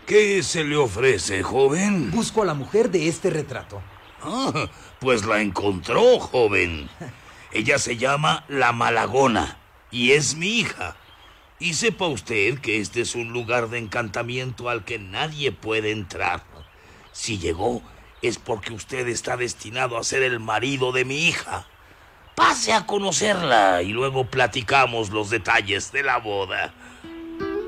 ¿Qué se le ofrece, joven? Busco a la mujer de este retrato. Ah, pues la encontró, joven. Ella se llama La Malagona y es mi hija. Y sepa usted que este es un lugar de encantamiento al que nadie puede entrar. Si llegó, es porque usted está destinado a ser el marido de mi hija. Pase a conocerla y luego platicamos los detalles de la boda.